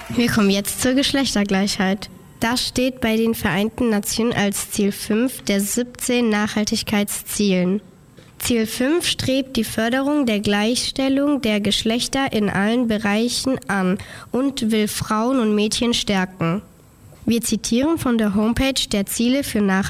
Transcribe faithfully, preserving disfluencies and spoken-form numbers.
Wir kommen jetzt zur Geschlechtergleichheit. Das steht bei den Vereinten Nationen als Ziel fünf der siebzehn Nachhaltigkeitszielen. Ziel fünf strebt die Förderung der Gleichstellung der Geschlechter in allen Bereichen an und will Frauen und Mädchen stärken. Wir zitieren von der Homepage der Ziele für Nachhaltigkeit.